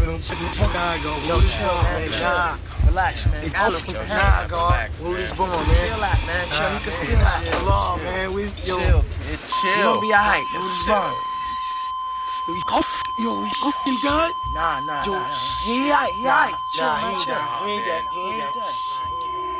with him. Nah, go. Yo, chill, man. Nah, relax, man. Nah, God. Who this born, man? Chill out, man. Chill. You can feel that. Hold on, man. We, yo. Chill. Chill. You gonna be alright. It's fine. Yo, he died? Nah. Yo. He alright. Chill, Nah, man. he Chill. ain't dead. He ain't dead. He ain't dead.